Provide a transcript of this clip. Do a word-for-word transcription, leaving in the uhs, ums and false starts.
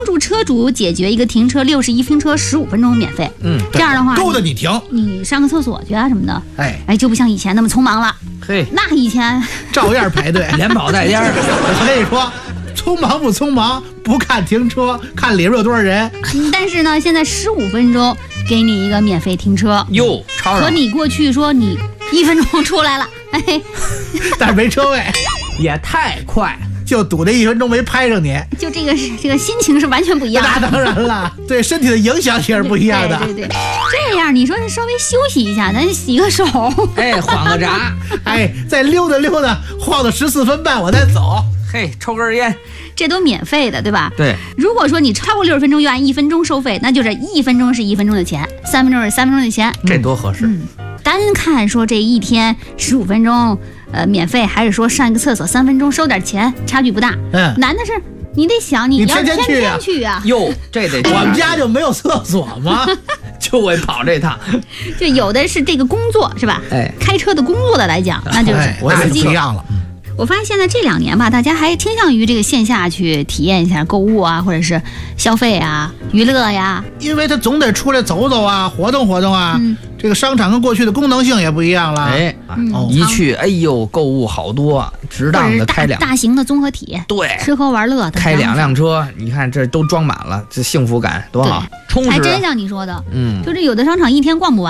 助车主解决一个停车六十一分车十五分钟免费。 嗯， 这样的话够的你停， 你上个厕所去啊什么的， 哎哎，就不像以前那么匆忙了。 嘿， 那以前照样排队， 连跑带颠的。 我跟你说，匆忙不匆忙，不看停车，看里边有多少人。 但是呢，现在十五分钟给你一个免费停车， 哟，超和你过去说你一分钟出来了，哎， 但是没车位， 也太快。 就堵这一分钟没拍上你， 就这个这个心情是完全不一样的。 那当然了，对身体的影响也是不一样的。 对对对，这样你说稍微休息一下，咱洗个手， 哎，晃个闸， 哎，再溜达溜达，晃到十四分半我再走。 嘿，抽根烟， 这都免费的，对吧？ 对。 如果说你超过六十分钟，又按一分钟收费，那就是一分钟是一分钟的钱，三分钟是三分钟的钱。 这多合适。 嗯，单看说这一天十五分钟，呃，免费，还是说上一个厕所三分钟收点钱，差距不大。 嗯， 难的是你得想，你你要天天天去啊天去啊， 哟，这得我们家就没有厕所吗？ 就会跑这趟。 就有的是这个工作是吧？ 哎， 开车的工作的来讲，那就是哎，那就司机不一样了。 我发现现在这两年吧，大家还倾向于这个线下去体验一下购物啊，或者是消费啊、娱乐呀。 因为他总得出来走走啊，活动活动啊。 嗯， 这个商场跟过去的功能性也不一样了。 哎， 嗯一去，哎呦，购物好多，值或者是当的开两大大型的综合体， 对， 吃喝玩乐的， 开两辆车，你看这都装满了，这幸福感多好，充实。 还真像你说的， 嗯， 就这有的商场一天逛不完。